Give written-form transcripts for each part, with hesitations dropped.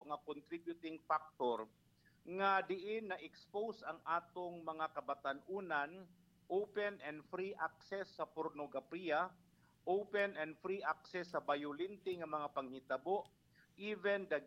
nga contributing factor nga diin na expose ang atong mga kabatan-unan, open and free access sa pornografiya, open and free access sa violente nga mga panghitabo, even the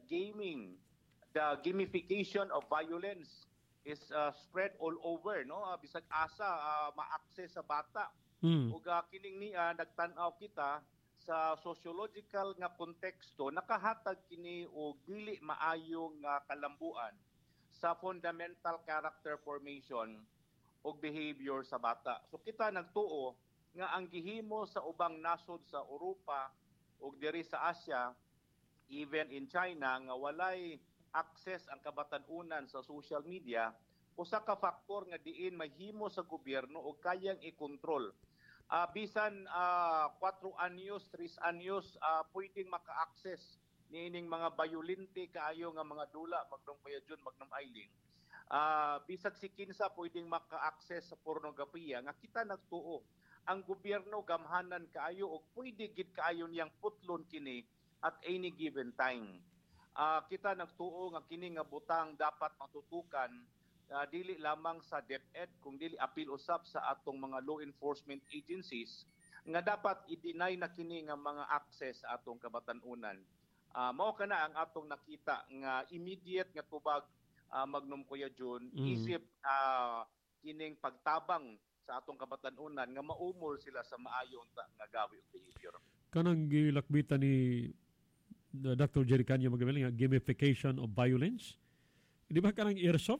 gamification of violence is spread all over, no? Bisag asa ma-access sa bata. Ug kining niya nagtan-aw kita sa sociological nga konteksto, nakahatag kini og dili maayong kalambuan sa fundamental character formation og behavior sa bata. So kita nagtuo nga ang gihimo sa ubang nasod sa Europa ug diri sa Asia, even in China, nga walay access ang kabatan-unan sa social media, usa ka faktor nga diin mahimo sa gobyerno og kayang i-control. Bisan 4 anyos, 3 anyos, pwedeng maka-access niining mga violente kaayo nga mga dula, Magnom Kuya Jun, Magnom Aileen. Bisag si kinsa pwedeng maka-access sa pornografiya, nga kita nagtuo ang gobyerno gamhanan kaayo og pwede gid kaayo niyang putlon kini at any given time. Kita nagtuo nga kini nga butang dapat matutukan dili lamang sa DepEd kung dili apil usab sa atong mga law enforcement agencies nga dapat i-deny na kini nga mga access sa atong kabatan-unan. Mao kana ang atong nakita nga immediate nga tubag, Magnom Kuya Jun, isip kining pagtabang sa atong kabatan-unan nga maumol sila sa maayo nga gawi ug behavior. Kanang gilakbitan ni Dr. Jerry Canyo magabili nga gamification of violence. Di ba kanang airsoft?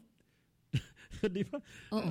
Di ba?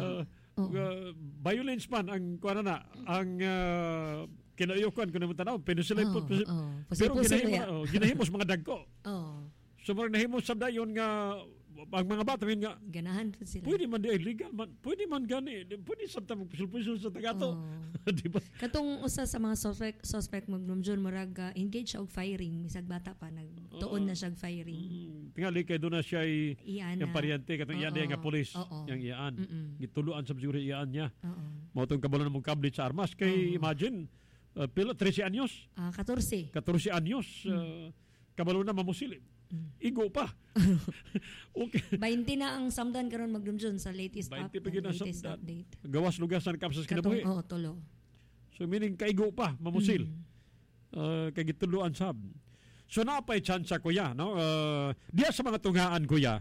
Violence man ang kuana na ang kinayukan ko naman tanaw penicillin po pero ginahimos mga dagko. So mga nahimos sa dayon nga ang mga bata nga ganahan po sila. Pwede man di illegal man, pwede man gani, pwede sabtang magpisul-pisul sa tagato. Di ba? Katong usa sa mga suspect Magnom Jun murag engage og firing, misag bata pa nagtuon na siya firing. Tingali kay doon na siya yung paryente katong iyan nga pulis yang iyaan. Gituluan sa siguro iyaan niya. Mao tong kabulan mong kablit sa armas kay imagine pila 13 anyos. 14 anyos. Kabalo na mamusilip. Igo pa. Okay. 20 na ang samdan karon Magnom Jun sa latest update. Gawas lugasan kapsas kinabuhi. Tulo. So meaning kaigo pa mamusil. Kay gituluan sab. So napay chance kuya, no? Diya sa mga tungaan kuya.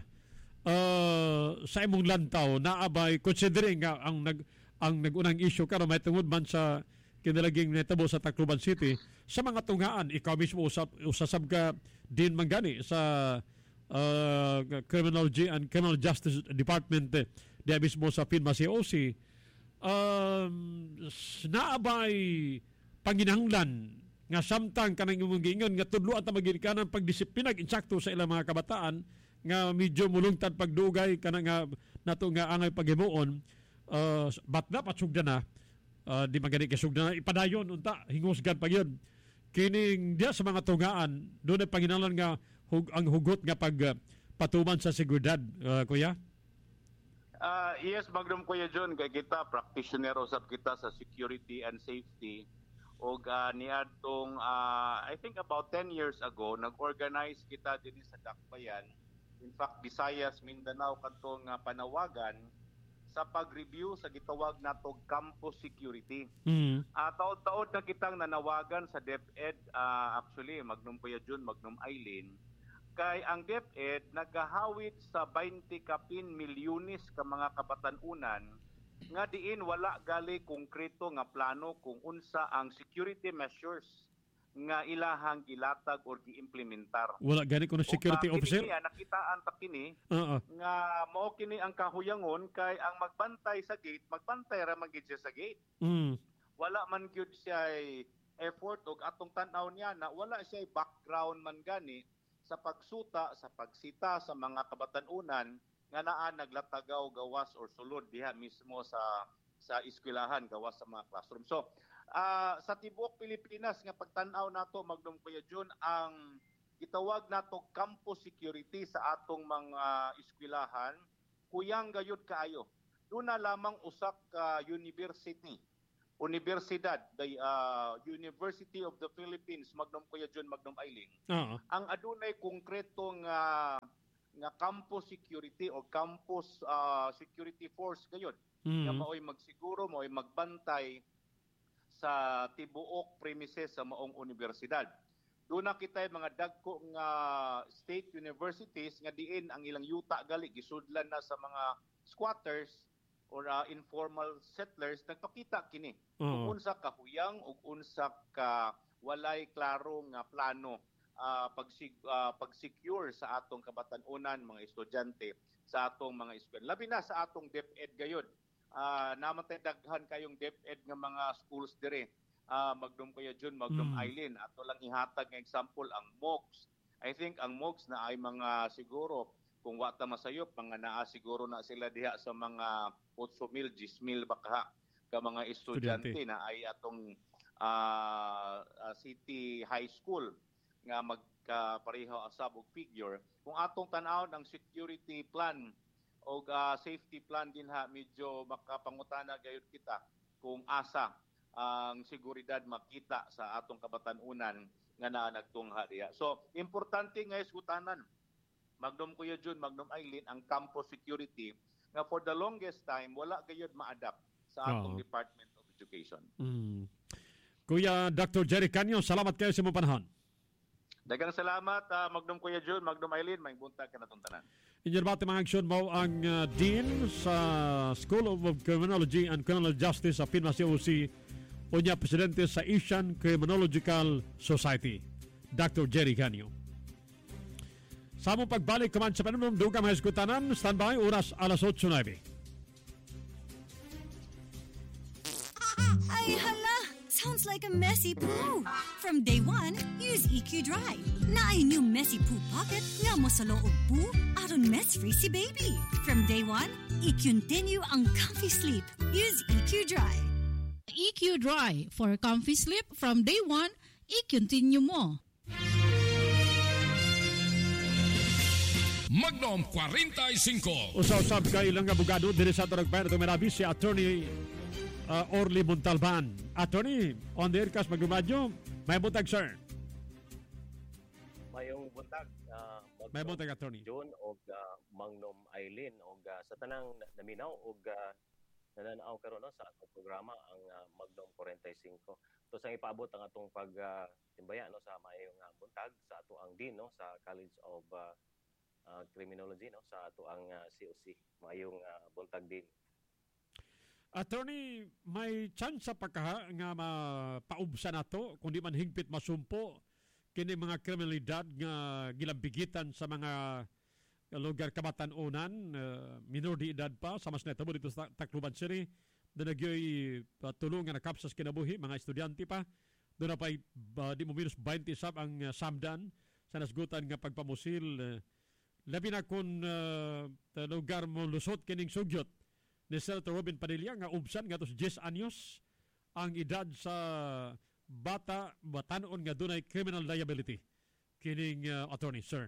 Sa imong lantaw naabay considering nga ang nagunang issue karon may tungod man sa kinalaging netabo sa Tacloban City sa mga tungaan ikaw mismo usasab ka din manggani sa Criminology and Criminal Justice Department diya mismo sa PINMA COC naabay panginahanglan nga samtang kanang imong giingon nga tudloan ta magirikanan pagdisiplinag insakto sa ilang mga kabataan nga medyo mulungtad pagdugay kanang nga nato nga angay paghimuon batda patsugda na di magani kasugda na ipadayon unta hingusgan pa yun kining diya sa mga tungaan doon ay panginalan nga ang hugot nga patuman sa seguridad kuya. Yes, Magnom Kuya John, kay kita practitioner usab kita sa security and safety og niadtong I think about 10 years ago nag-organize kita dinhi sa Dakbayan, in fact Visayas, Mindanao kadtong panawagan sa pag-review sa gitawag natong campus security. Taod-taod na kitang nanawagan sa DepEd, actually Magnom Kuya Jun, Magnom Aileen, kay ang DepEd nagahawit sa 20 kapin milyones ka mga kabatan-unan nga diin wala gali konkreto nga plano kung unsa ang security measures nga ilahang gilatag or giimplementar. Wala gani kuno security officer. Nakitaan ta kini nga mao kini ang kahuyangon kay ang magbantay sa gate, magbantay ra man gid siya sa gate. Wala man gyud siya effort og atong tan-aw niya na wala siya background man gani sa pagsuta, sa pagsita sa mga kabatan-unan nga naa naglatagaw gawas or sulod diha mismo sa eskwelahan gawas sa mga classroom. So sa tibuok Pilipinas nga pagtan-aw nato Magnom Kuya Jun ang gitawag nato campus security sa atong mga eskwelahan kuyang gayud kaayo. Doon na lamang usak ka university universidad, the University of the Philippines, Magnum Kuya John, Magnum Ailing, ang adunay konkretong nga campus security o campus security force gayud nga mao'y magsiguro, mao'y magbantay sa tibuok premises sa maong universidad. Doon na kita mga dagko nga state universities nga diin ang ilang yuta gali gisudlan na sa mga squatters or informal settlers. Nagpakita kini kung unsa ka huyang ug unsa ka walay klaro nga plano pag-secure sa atong kabatan-unan mga estudyante sa atong mga eskwela. Labi na sa atong DepEd gayud. Naman tayo daghan kayong DepEd nga mga schools dire. Magnum Kuya Jun, Magnum Aileen. Ato lang ihatag nga example ang MOOCs. I think ang MOOCs na ay mga siguro kung wata masayop, mga naa siguro na sila diha sa mga 8,000, 10,000 baka ka mga estudyante na ay atong City High School nga magkapareho asab og figure. Kung atong tan-awon ang security plan o safety plan din medyo makapangutana gayud kita kung asa ang seguridad makita sa atong kabatan-unan nga naa nagtungha diha. So, importante nga isgutanan Magnum Kuya Jun, Magnum Aileen, ang campus security nga for the longest time wala gayud ma-adapt sa atong Department of Education. Kuya Dr. Jerry Canyo, salamat kayo sa imong panahon. Daghang salamat Magnum Kuya Jun, Magnum Aileen, may buntag ka natong tanan. Inyarbate mga aksyon mo ang Dean sa School of Criminology and Criminal Justice sa PINMA COC o niya Presidente sa Asian Criminological Society, Dr. Jerry Canyo. Sa mong pagbalik kaman sa panunong dugang mga iskutanan, standby, oras alas 8:09. Ay, hala! Sounds like a messy poo. From day one, use EQ Dry. Na ay new messy poo pocket nga mo sa loob poo aron mess-free si baby. From day one, i-continue ang comfy sleep. Use EQ Dry. EQ Dry for comfy sleep from day one, i-continue mo. Magnum 45. Usab-usab ka ilang abogado diri sa Toragbayan at umirabi si Attorney Orly Montalban. Attorney, on the air kas magdumadyo. May buntag, sir. Mayong buntag. May buntag, Attorney. John o Magnum Aileen o sa tanang naminaw o nananaw karon sa atong programa ang Magnum 45. So sang ipaabot ang atong pagtimbaya sa mayong buntag sa ato ang Dean sa College of Criminology sa ato ang COC. Mayong buntag din. Attorney, may chance pa ka nga mapaubsa nato kundi man higpit masumpo kini mga kriminalidad nga gilambigitan sa mga lugar kabatan-unan, minor de edad pa, sa mas netabo dito sa Tacloban City, doon nagyoy tulungan na kapsas kinabuhi, mga estudyante pa, doon na pa di mo minus 20 sab ang samdan sa nasgutan nga pagpamusil, labi na kung lugar mo lusot kining sugyot ni Senator Robin Padilla nga ubsan nga tos 10 anyos ang edad sa batanon nga dunay criminal liability. Kining attorney, sir.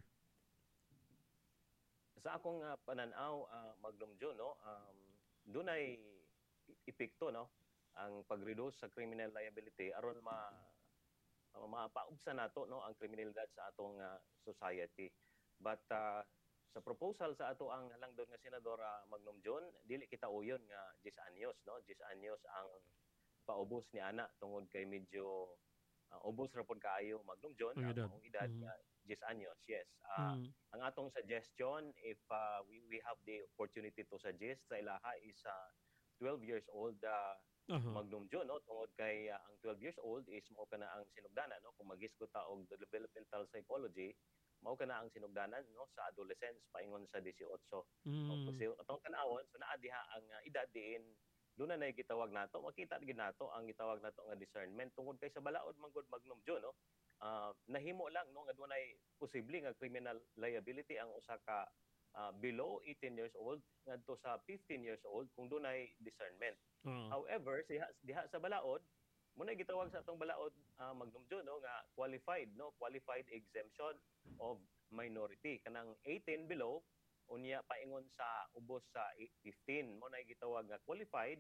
Sa akong pananaw, Magnum John, dunay epekto ang pag-reduce sa criminal liability aron mapaubsan nato ang kriminalidad sa atong society. But sa proposal sa ato ang halangdon nga senador Magnum John, dili kita uyon nga 10 anyos, 10 anyos ang paubos ni ana tungod kay medyo ubos ra pud kaayo Magnum John ang edad nga 10 anyos. Yes. Ang atong suggestion if we have the opportunity to suggest sa ilaha is 12 years old Magnum John tungod kay ang 12 years old is mao kana ang sinugdanan kung maghisgot ta og developmental psychology mao kana ang sinugdanan sa adolescence paingon sa 18. Kasi atong tan-awon so naa diha ang edad diin doon na gitawag nato makita gid nato ang gitawag nato nga discernment tungod kay sa balaod manggod Magnum John nahimo lang nga dunay posible nga criminal liability ang usa ka below 18 years old ngadto sa 15 years old kung dunay discernment. However diha sa balaod muna gitawag sa atong balaod Magnum John nga qualified exemption of minority kanang 18 below unya paingon sa ubos sa 15 mo na gitawag nga qualified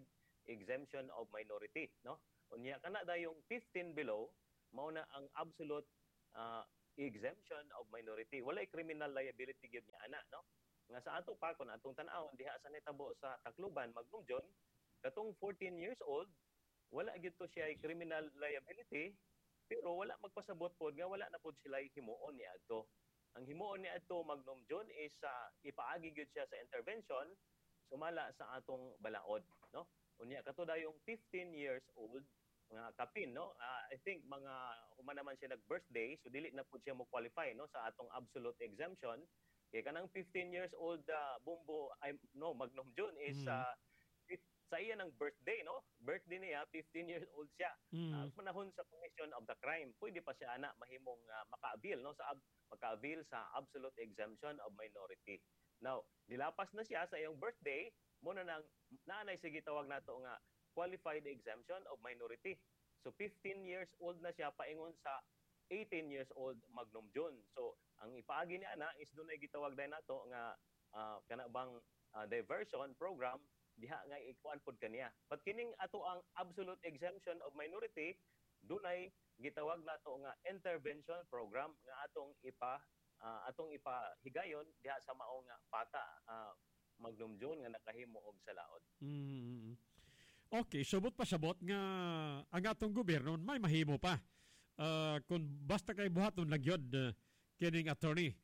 exemption of minority, no? Unya kana dayong 15 below mao na ang absolute exemption of minority. Walay criminal liability gyud niya ana, no? Nga sa ato pa kun atong tan-awon diha sa nitabo sa Tacloban, Magnumjon, katong 14 years old, wala gyud to siya criminal liability, pero wala magpasabot pod nga wala na pod sila himuon ni adto. Ang himuon ni adto Magnumjon is ipaagi gyud siya sa intervention sumala sa atong balaod, no? Unya kato dayong 15 years old nga kapin, no? I think mga human naman siya nag-birthday, so dili na pod siya mo qualify, no, sa atong absolute exemption. Kaya kanang 15 years old Magnumjon is sa iya ng birthday, no? Birthday niya, 15 years old siya. Panahon sa commission of the crime, pwede pa siya ana mahimong maka-avail, no, maka-avail sa absolute exemption of minority. Now, dilapas na siya sa iyong birthday, muna nang naanay sige tawag nato nga qualified exemption of minority. So 15 years old na siya paingon sa 18 years old Magnumjon. So ang ipaagi ni ana is dunay gitawag day nato nga kana bang diversion program diha nga ikuan pod kaniya. But kining ato ang absolute exemption of minority dunay gitawag nato nga intervention program nga atong ipahigayon diha sa mao nga bata Magnumjon nga nakahimo og salaod. Okay, sabot pa sabot nga ang atong gobyerno may mahimo pa. Kung basta kay buhaton nagyod kining attorney.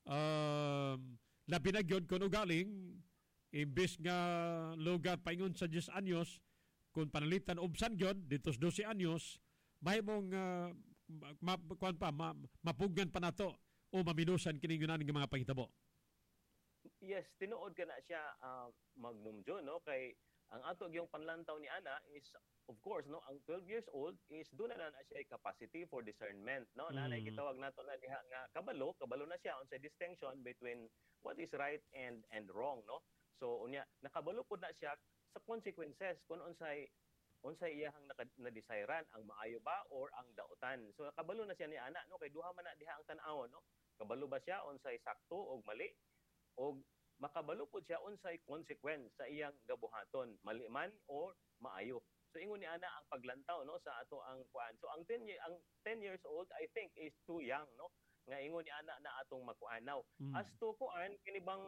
Labi na gyud kun ugaling imbes nga lugar paingon sa 10 anyos kung panalitan obsan gyud dito sa 12 anyos mahimong mapugnan pa nato o maminusan kining yunan nga mga panghitabo. Yes, tinuod ka na siya Magnumjon, no, kay ang ato gyung panlantaw ni ana is of course, no, ang 12 years old is doon na siya capacity for discernment, no. Nanay gitawag nato na diha nga kabalo na siya on sa distinction between what is right and wrong, no. So unya nakabalo pud na siya sa consequences kung unsay iyahang na-desirean ang maayo ba or ang dautan. So nakabalo na siya ni ana, no, kay duha man na diha ang tan-awon, no. Kabalo ba siya unsay sakto o mali o makabalo pud siya unsay consequence sa iyang gabuhaton, mali man or maayo. So ingon ni ana ang paglantaw, no, sa ato ang kuan. So ang 10 years old I think is too young, no, nga ingon ni ana na atong makuan. Now as to kuan kini bang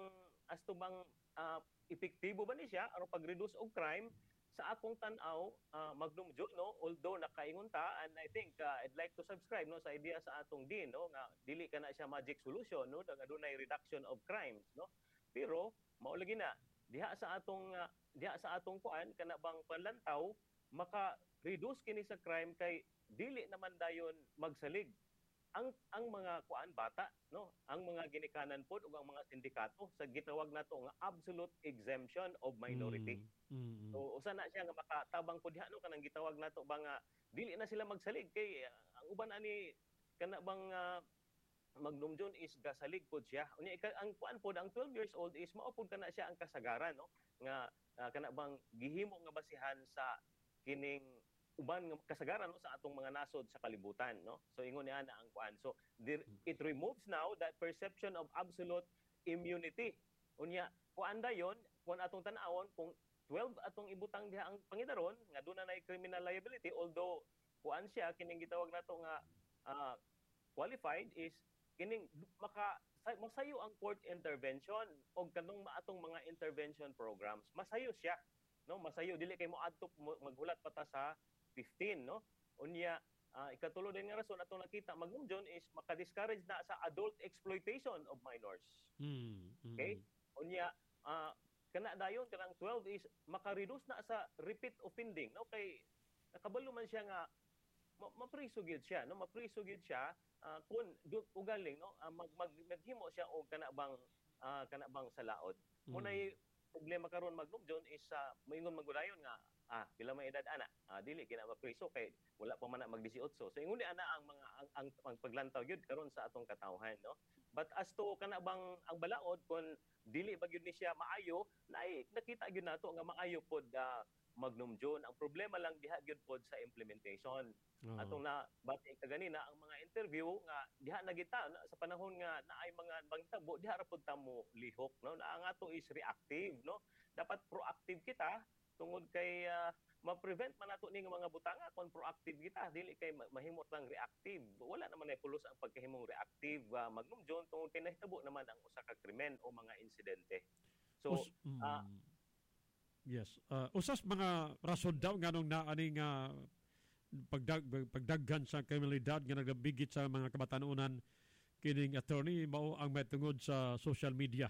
epektibo ba ni siya aron pag-reduce og crime sa akong tan-aw Magnumjon, no, although nakaingon ta and I think I'd like to subscribe, no, sa idea sa atong din, no, nga dili kana siya magic solution, no, nga dunay reduction of crimes, no, pero mao lagi na diha sa atong kuan kana bang panlantaw maka-reduce kini sa crime kay dili naman dayon magsalig ang mga kuan bata, no, ang mga ginikanan pod ug ang mga sindikato sa gitawag nato nga absolute exemption of minority. So usa na siya nga makatabang pod diha, no, kanang gitawag nato ba nga dili na sila magsalig kay ang uban ani kana bang Magnumjon is gasalig pod siya. Unya ang kuan pod ang 12 years old is mao pod kana siya ang kasagaran, no, nga kana bang gihimo nga basihan sa kining uban nga kasagaran, no, sa atong mga nasod sa kalibutan, no. So ingon niya na ang kuan. So it removes now that perception of absolute immunity. Unya kuan dayon kun atong tan-awon kung 12 atong ibutang diha ang pangidaron nga doon na criminal liability, although kuan siya kining gitawag nato nga qualified is kining masayo ang court intervention o kanong atong mga intervention programs. Masayo siya, no, masayo dili kay mo adto maghulat pa ta sa 15, no. Unya ikatulo din nga rason atong nakita Magnumjon is maka-discourage na sa adult exploitation of minors. Okay? Unya kana dayon kanang 12 is maka-reduce na sa repeat offending, no, kay nakabalo man siya nga mapriso gyud siya, no, mapriso gyud siya kun ugaling, no, maghimo siya og kana bang salaod. Munay problema karon Magnumjon is moingon magulayon nga pila may edad ana dili kina mapriso kay wala pa man na mag-18. So ingon ni ana ang paglantaw gyud karon sa atong katawhan, no. But as to kana bang ang balaod kun dili ba gyud ni siya maayo, nakita gyud nato nga maayo pod Magnumjon. Ang problema lang diha gyud pod sa implementation. Atong na bati kaganina ang mga interview nga diha nagita sa panahon nga naay mga bangtabo diha ra pod ta mo lihok, no, na ang ato is reactive, no. Dapat proactive kita tungod kay ma-prevent man nato ning mga butanga kung proactive kita, dili kay mahimot lang reactive. Wala naman ay pulos ang pagkahimong reactive, Magnum John, tungod kay nahitabo naman ang usa ka krimen o mga insidente. So yes, usas mga rason daw nganong naaning pagdaghan sa kriminalidad nga nagabigit sa mga kabatanunan kining attorney mao ang matungod sa social media.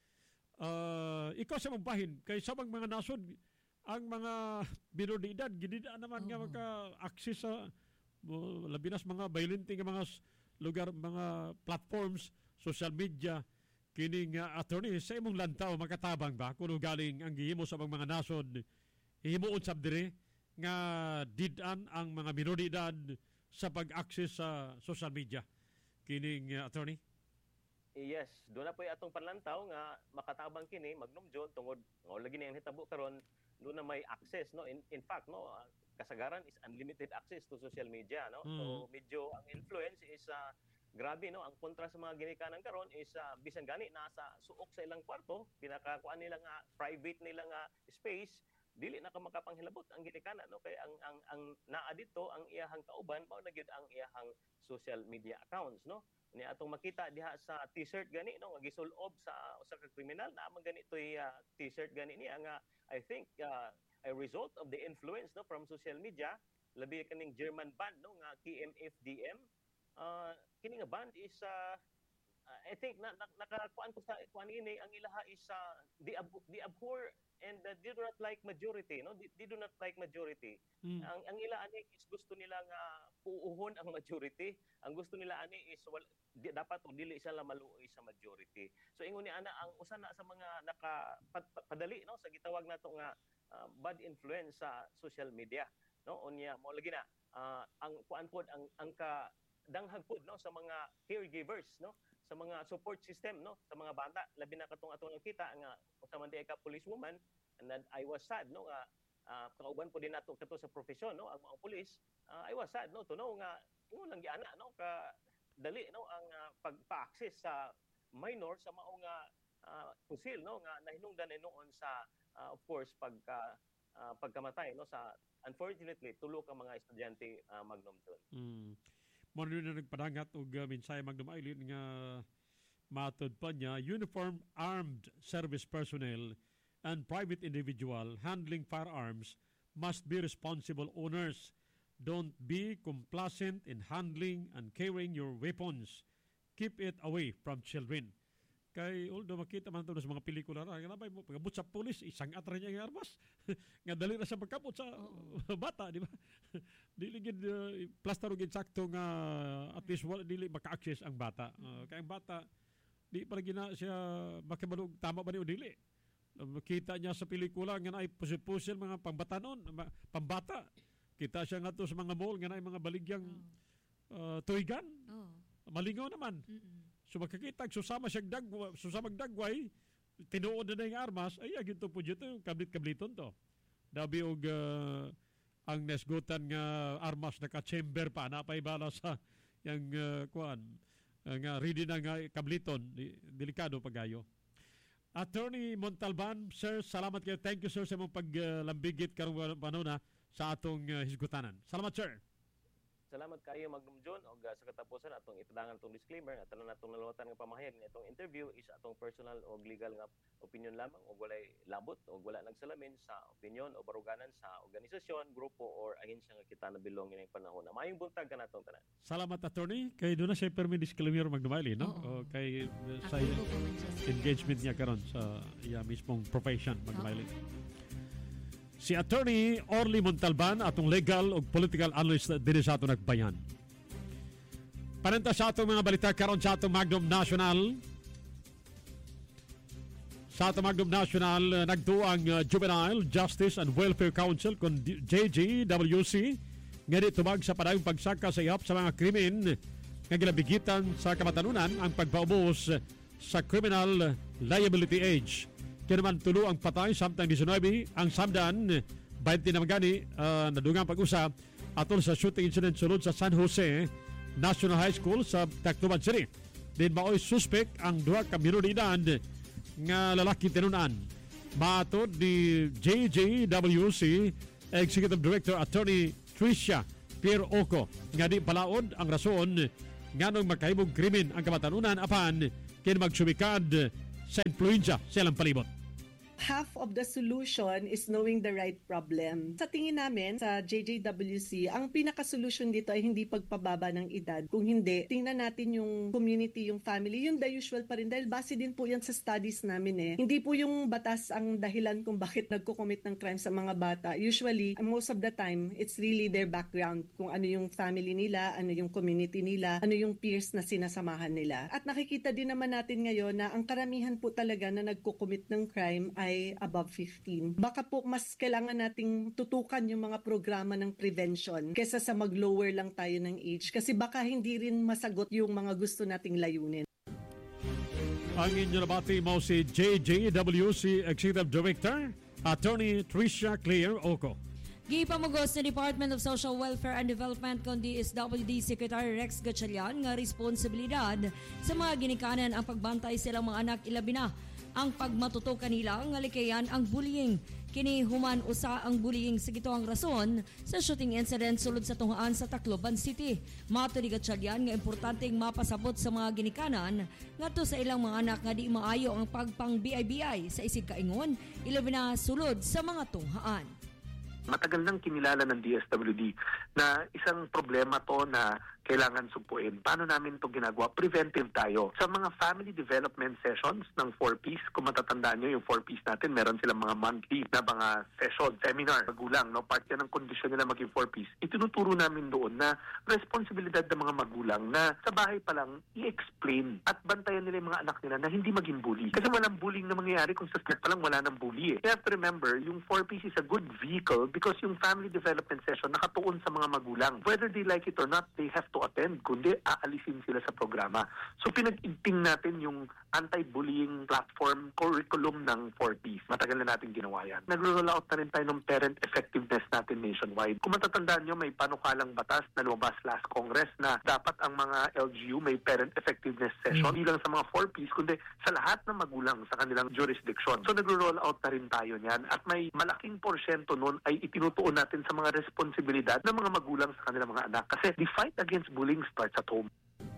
Ikaw sa magbahin kay sabang mga nasod ang mga minor de edad gidida naman nga maka-access sa labi nas mga violente nga mga lugar, mga platforms, social media. Kining attorney sa imong lantaw makatabang ba kuno galing ang gihimo sa mga nasod himuon sab dire nga didan ang mga minor de edad sa pag-access sa social media kining attorney? Yes, doon na po atong panlantaw nga makatabang kini Magnum John tungod nga lagi na hitabo karon doon na may access, no. In fact, no, kasagaran is unlimited access to social media, no. So medyo ang influence is grabe, no. Ang kontra sa mga ginikanan karon is bisan gani nasa suok sa ilang kwarto, pinakakuan nila nga private nila nga space, dili na ka makapanghilabot ang ginikanan, no. Kay ang naa dito ang iyahang kauban mao na gyud ang iyahang social media accounts, no. Ni atong makita diha sa t-shirt gani, no, nga gisulob sa usa ka kriminal na man ganitoy t-shirt gani niya nga I think a result of the influence, no, from social media, labi kaning German band, no, nga KMFDM. Kini nga band is I think nakakuan ko sa kuan ini ang ilaha is the abhor and they do not like majority, no. They do not like majority. Ang ila ani is gusto nila nga puuhon ang majority. Ang gusto nila ani is dapat o dili sila maluoy sa majority. So ingon ni ana ang usa na sa mga nakapadali, no, sa gitawag nato nga bad influence sa social media, no. Unya mo lagi na ang kuan pod ang kadanghag pod, no, sa mga caregivers, no, sa mga support system, no, sa mga bata labi na katong atong nakita nga usa man di ka policewoman, and then I was sad, no, nga kauban po din nato kato sa profesyon, no, ang mga pulis. I was sad, no, to know nga ingon lang giana, no, ka dali, no, ang pagpa-access sa minor sa mao nga pusil, no, nga nahinungdan noon sa of course pagkamatay, no, sa unfortunately tulo ka mga estudyante Magnum John. Mo na nagpadangat og mensahe Magnum Eileen nga matod pa niya, uniformed armed service personnel and private individual handling firearms must be responsible owners. Don't be complacent in handling and carrying your weapons. Keep it away from children. Kay although makita man ito sa mga pelikula na, ganabay mo, pagabot sa pulis, isang atra niya ang armas. Nga dali na sa pagkabot sa bata, di ba? Dili gid plaster gid sakto nga at least dili maka-access ang bata. Kay ang bata, di pa gina siya makibalog tama ba ni o dili. Makita niya sa pelikula nga na ay pusil-pusil mga pambatanon, pambata. Kita siya nga to sa mga mall nga na mga baligyang tuigan. Malingaw naman. So makakita susama dagway, tinuod na yung armas, ay ginto po dito yung kablit-kabliton to. Dabi og ang nesgutan nga armas naka-chamber pa, napay bala sa yung kuan nga ready na nga kabliton, delikado pagayo. Attorney Montalban, sir, salamat kayo. Thank you, sir, sa mong paglambigit karong panahon sa atong hisgutanan. Salamat, sir. Salamat kayo Magnum John, og sa katapusan atong ipadangan atong disclaimer na tanan natong nalawatan nga pamahayag nga itong interview is atong personal o legal nga opinion lamang og walay labot og wala nagsalamin sa opinion o baruganan sa organisasyon, grupo or ahensya nga kita nabilong ining panahon. Maayong buntag kanatong tanan. Salamat attorney kay do na siya permi disclaimer Magnum Eileen, no? O kay sa engagement niya karon sa iya mismong profession Magnum Eileen. Si Attorney Orly Montalban, atong legal o political analyst din sa atong nagbayan. Pananta sa atong mga balita karon sa atong Magnum National. Sa atong Magnum National, nagduang Juvenile Justice and Welfare Council kung JJWC nga di tumag sa padayong pagsaka sa ihap sa mga krimen nga gilabigitan sa kamatanunan ang pagpaubos sa criminal liability age. Kaya naman tulo ang patay samtang 19 ang samdan 20 na magani nadungang pag-usa atol sa shooting incident sulod sa San Jose National High School sa Tacloban City. Din maoy suspect ang duha ka minor de edad nga lalaki tinunan. Matod ni JJWC Executive Director Attorney Tricia Pierre Oco nga di palaod ang rason nganong makahimong krimen ang kabatanunan apan kini magsumikad sa influensya sa ilang palibot. Half of the solution is knowing the right problem. Sa tingin namin, sa JJWC, ang pinaka-solution dito ay hindi pagpababa ng edad. Kung hindi, tingnan natin yung community, yung family, yung the usual pa rin. Dahil base din po yan sa studies namin Hindi po yung batas ang dahilan kung bakit nagko-commit ng crime sa mga bata. Usually, most of the time, it's really their background. Kung ano yung family nila, ano yung community nila, ano yung peers na sinasamahan nila. At nakikita din naman natin ngayon na ang karamihan po talaga na nagko-commit ng crime ay above 15. Baka po mas kailangan nating tutukan yung mga programa ng prevention kesa sa mag-lower lang tayo ng age kasi baka hindi rin masagot yung mga gusto nating layunin. Ang inyo nabati mo si JJWC Executive Director, Attorney Tricia Claire Oco. Gipamugos sa Department of Social Welfare and Development kundi DSWD Secretary Rex Gatchalian nga responsibilidad sa mga ginikanan ang pagbantay silang mga anak ilabi na ang pagmatuto kanila nga likayan ang bullying. Kini human usa ang bullying sa gitoang rason sa shooting incident sulod sa tungaan sa Tacloban City. Mato ni Gatchalian nga importanteng mapasabot sa mga ginikanan ngadto sa ilang mga anak nga di maayo ang pagpang-BIBI sa isig kaingon ilabi na sulod sa mga tunghaan. Matagal nang kinilala ng DSWD na isang problema to na kailangan sumpuin. Paano namin ito ginagawa? Preventive tayo. Sa mga family development sessions ng 4Ps, kung matatandaan nyo yung 4Ps natin, meron silang mga monthly na mga session, seminar, magulang, no? Part yan ng kondisyon nila maging 4Ps. Itinuturo namin doon na responsibilidad ng mga magulang na sa bahay pa lang i-explain at bantayan nila yung mga anak nila na hindi maging bully. Kasi walang bullying na mangyayari kung sa start pa lang wala nang bully You have to remember, yung 4Ps is a good vehicle because yung family development session nakatuon sa mga magulang. Whether they like it or not, they have to attend, kundi aalisin sila sa programa. So pinag-igting natin yung anti-bullying platform curriculum ng 4Ps. Matagal na natin ginawa yan. Nag-roll out na rin tayo ng parent effectiveness natin nationwide. Kung matatandaan nyo, may panukalang batas na lumabas last Congress na dapat ang mga LGU may parent effectiveness session. Hindi lang sa mga 4Ps, kundi sa lahat ng magulang sa kanilang jurisdiction. So nag-roll out na rin tayo niyan at may malaking porsyento nun ay itinutuon natin sa mga responsibilidad ng mga magulang sa kanilang mga anak. Kasi the fight against bullying starts at home.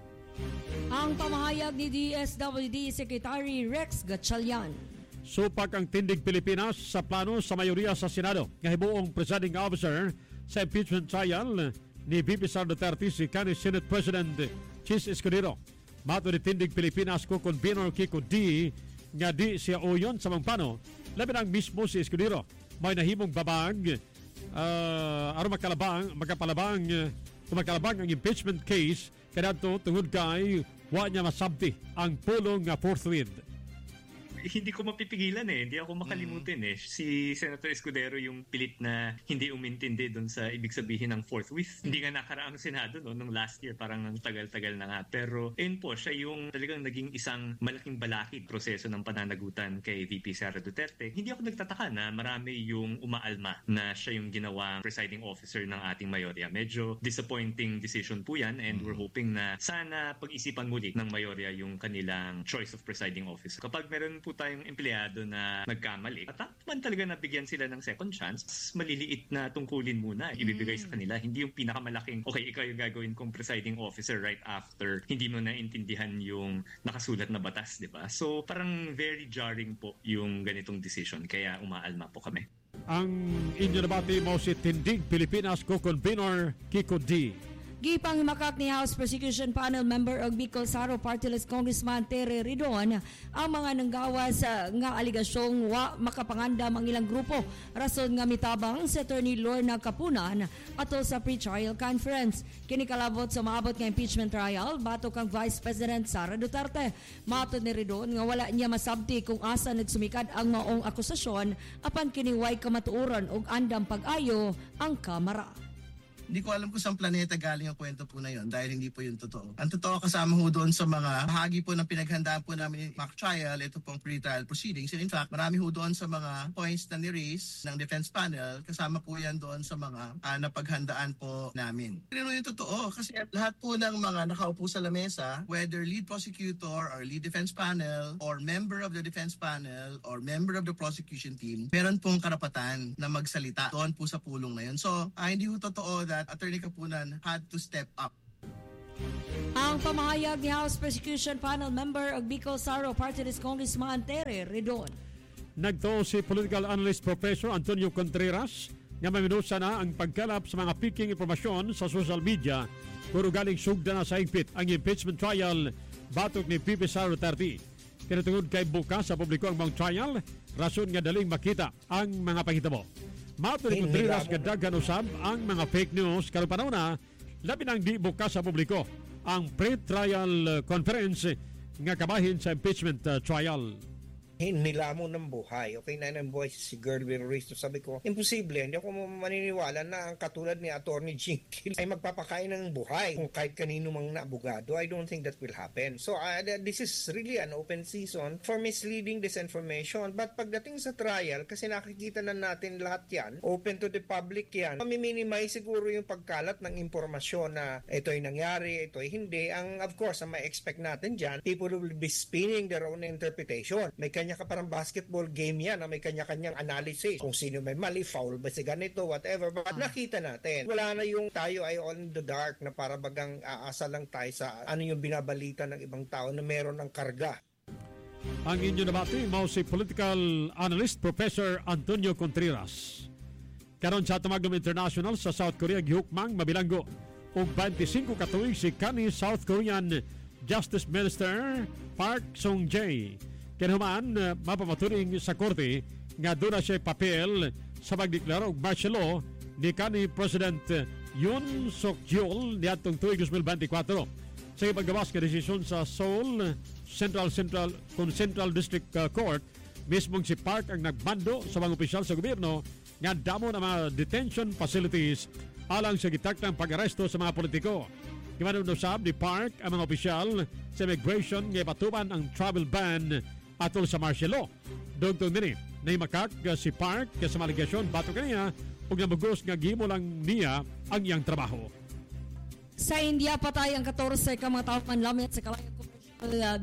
Ang pamahayag ni DSWD Secretary Rex Gatchalian. Supak ang tindig Pilipinas sa plano sa mayoriya sa Senado nga himuong presiding officer sa impeachment trial ni VP Sara Duterte si County Senate President Chis Escudero. Mato ni tindig Pilipinas ko convener Kiko D nga di siya uyon sa mga plano labi ang mismo si Escudero. May nahimong babag aron makalabang ang impeachment case kadto tungod kay wa niya masabti ang pulong nga forthwith. Hindi ko mapipigilan Hindi ako makalimutin Si Senator Escudero yung pilit na hindi umintindi doon sa ibig sabihin ng forthwith. Hindi nga nakaraang Senado nung last year, parang ang tagal-tagal na nga. Pero ayun po, siya yung talagang naging isang malaking balakid proseso ng pananagutan kay VP Sara Duterte. Hindi ako nagtataka na marami yung umaalma na siya yung ginawang presiding officer ng ating mayorya. Medyo disappointing decision po yan and we're hoping na sana pag-isipan muli ng mayorya yung kanilang choice of presiding officer. Kapag meron po tayong empleyado na nagkamali at man talaga nabigyan sila ng second chance, maliliit na tungkulin muna ibibigay sa kanila. Hindi yung pinakamalaking, okay, ikaw yung gagawin kong presiding officer right after hindi mo naintindihan yung nakasulat na batas, di ba? So parang very jarring po yung ganitong decision, kaya umaalma po kami. Ang inyo nabati mo si tindig Pilipinas co-convener Kiko D. Gipanghimakak ni House Prosecution Panel Member og Bicol Saro Party List Congressman Terry Ridon ang mga nanggawas nga aligasyong wa makapangandam ang ilang grupo rason nga mitabang si Attorney Lorna Kapunan atol sa pre-trial conference. Kini kalabot sa maabot nga impeachment trial batok kang Vice President Sara Duterte. Matod ni Ridon nga wala niya masabti kung asa nagsumikad ang maong akusasyon apan kini way kamatuoran og andam pag-ayo ang Kamara. Hindi ko alam kung saan planeta galing ang kwento po na yon dahil hindi po yun totoo. Ang totoo kasama ho doon sa mga bahagi po ng pinaghandaan po namin mock trial, ito pong pre-trial proceedings. And in fact, marami ho doon sa mga points na ni-raise ng defense panel, kasama po yan doon sa mga napaghandaan po namin. Pero yung totoo kasi lahat po ng mga nakaupo sa lamesa, whether lead prosecutor or lead defense panel or member of the defense panel or member of the prosecution team, meron pong karapatan na magsalita doon po sa pulong na yun. So, hindi ho totoo that Attorney Kapunan had to step up. Ang pamahayag ni House Prosecution Panel Member of Bicol Saro Party List Congressman Tere Redon. Nagto si political analyst Professor Antonio Contreras nga maminusa na ang pagkalap sa mga peaking impormasyon sa social media kung galing sugda na sa higpit ang impeachment trial batok ni Pipi Sara Duterte. Kinatungod kay bukas sa publiko ang mga trial, rason nga daling makita ang mga panghitabo. Mato ni Contreras nga daghan usab ang mga fake news karon panahon na labi nang di bukas sa publiko ang pre-trial conference nga kabahin sa impeachment trial. Nilamon ng buhay. Okay na ng buhay si Gerwin Ruiz. Sabi ko, imposible. Hindi ako maniniwala na ang katulad ni Attorney Jenkins ay magpapakain ng buhay kung kahit kanino mang abogado. I don't think that will happen. So this is really an open season for misleading disinformation. But pagdating sa trial, kasi nakikita na natin lahat yan, open to the public yan, mamiminimize siguro yung pagkalat ng impormasyon na ito ay nangyari, ito ay hindi. Of course, ang ma-expect natin dyan, people will be spinning their own interpretation. May kanya ka parang basketball game yan na may kanya-kanyang analysis kung sino may mali, foul ba si ganito, whatever. But nakita natin, wala na yung tayo ay all in the dark na para bagang aasa lang tayo sa ano yung binabalita ng ibang tao na meron ng karga. Ang inyo nabati, mao si political analyst Professor Antonio Contreras. Karon sa Tumagom International sa South Korea, gihukmang mabilanggo og 25 katuig si kanhi South Korean Justice Minister Park Sung-jae. Kinahuman, mapamaturing sa korte nga doon na siya papel sa pagdeklara og martial law ni kanhi President Yoon Suk-yeol niadtong tuig 2024. Sa paggawas nga desisyon sa Seoul Central District Court, mismong si Park ang nagbando sa mga opisyal sa gobyerno nga damo na mga detention facilities alang sa gitakdang pag-aresto sa mga politiko. Kimanunusab ni Park ang mga opisyal sa immigration nga ipatuban ang travel ban atol sa martial law. Dugtong nini, naimakak si Park sa maligasyon bato kaniya ug nabugos nga gihimo lang niya ang iyang trabaho. Sa India, patay ang 14 ka mga tao panlamit sa kalayang commercial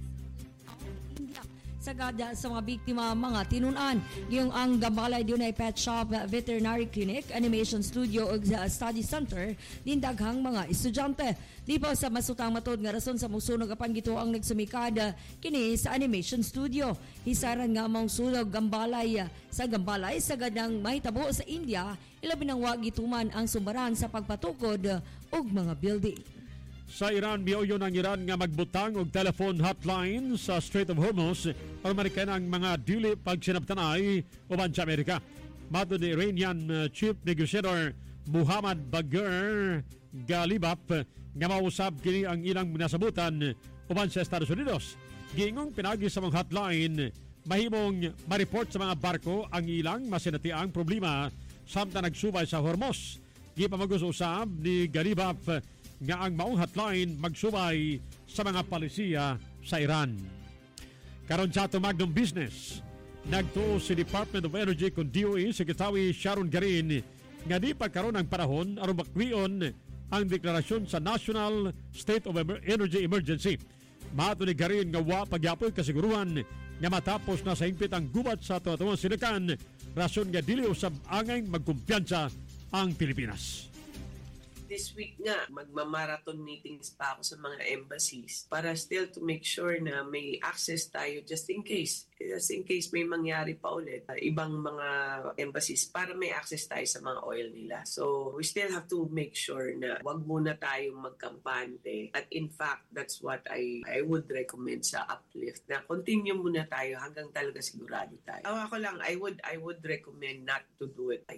India. Sagada sa mga biktima mga tinunan. Yung ang Gambalay doon ay pet shop, veterinary clinic, animation studio o study center din daghang mga estudyante. Di pa sa masutang matod nga rason sa musunog apan gito ang nagsumikad kini sa animation studio. Hisaran nga mong sulog Gambalay sa gadang mahitabo sa India, ilabi nang wag gituman ang sumbaran sa pagpatukod og mga building. Sa Iran, miuyo ng Iran nga magbutang og telephone hotline sa Strait of Hormuz para marikan ang mga dili pagsinabtanay uban sa Amerika. Mato ni Iranian Chief Negotiator Muhammad Bagher Galibaf nga mausab kini ang ilang nasabutan uban sa Estados Unidos. Giingong pinagi sa mga hotline, mahimong ma-report sa mga barko ang ilang masinatiang problema samtang nagsubay sa Hormuz. Gipamagususab ni Galibaf nga ang maong hotline magsubay sa mga palisiya sa Iran. Karon sa Magnum Business, nagtuo si Department of Energy kung DOE Secretary Sharon Garin nga di pagkaroon ng panahon aron makwion ang deklarasyon sa National State of Energy Emergency. Maato ni Garin nga wa pagyapoy kasiguruhan nga matapos na sa hingpit ang gubat sa tuwang silikan, rason nga dili usab angay magkumpiyansa ang Pilipinas. This week nga, magmamarathon meetings pa ako sa mga embassies para still to make sure na may access tayo just in case. Just in case may mangyari pa ulit, ibang mga embassies para may access tayo sa mga oil nila. So, we still have to make sure na wag muna tayong magkampante. At in fact, that's what I would recommend sa Uplift, na continue muna tayo hanggang talaga sigurado tayo. Ako lang, I would recommend not to do it yet.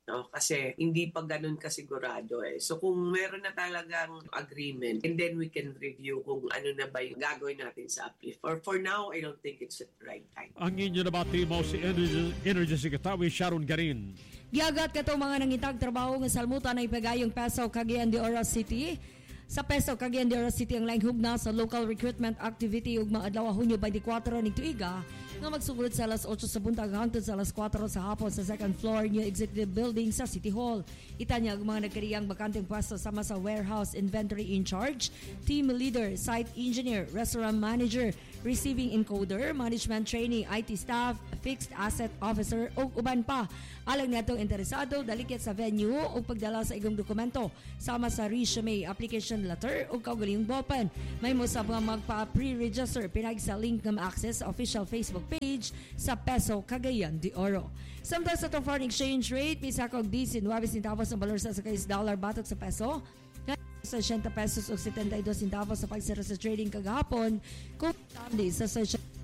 No? Kasi hindi pa ganun kasigurado eh. So kung meron na talagang agreement, and then we can review kung ano na ba yung gagawin natin sa uplift. For now, I don't think it's the right time. Ang inyo na bati mo si Energy Secretary Sharon Garin. Giagat kato mga nangitag trabaho nga salmutan ay pagayong Paso, Cagayan de Oro City. Sa Paso, Cagayan de Oro City ang laing hugna sa local recruitment activity ug mga adlaw Hunyo 24 ning tuiga nga magsugod sa alas 8 sa buntag hangtod sa alas 4 sa hapon sa second floor new executive building sa City Hall. Itanyag mga nagkariyang bakanteng pwesto sama sa warehouse inventory in charge, team leader, site engineer, restaurant manager, receiving encoder, management trainee, IT staff, fixed asset officer ug uban pa. Alang natong interesado dalikit sa venue ug pagdala sa igong dokumento sama sa resume, application letter ug kaugalingong ballpen. May musab nga magpa-pre-register pinag sa link nga ma-access sa official Facebook page sa Peso Cagayan de Oro. Samtang sa foreign exchange rate, misa kog 19 centavos ang valor sa $1 batok sa peso. Sa 60 pesos o 72 centavos sa pagsara sa trading kagahapon, kung tamdi sa